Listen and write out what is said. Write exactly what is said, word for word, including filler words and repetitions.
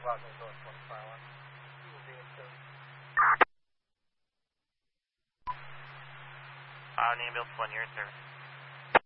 Roger, North one five one. Uh, ambulance one, your service.